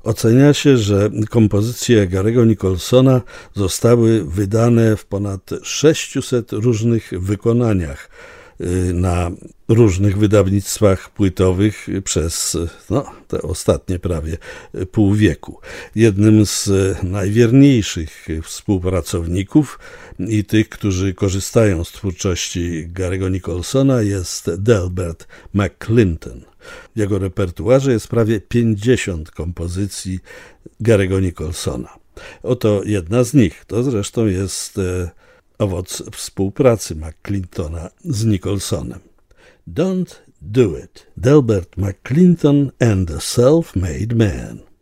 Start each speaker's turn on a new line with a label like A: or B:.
A: Ocenia się, że kompozycje Gary'ego Nicholsona zostały wydane w ponad 600 różnych wykonaniach na różnych wydawnictwach płytowych przez te ostatnie prawie pół wieku. Jednym z najwierniejszych współpracowników i tych, którzy korzystają z twórczości Gary'ego Nicholsona, jest Delbert McClinton. W jego repertuarze jest prawie 50 kompozycji Gary'ego Nicholsona. Oto jedna z nich. To zresztą jest owoc współpracy McClintona z Nicholsonem. Don't Do It. Delbert McClinton and the Self-Made Man.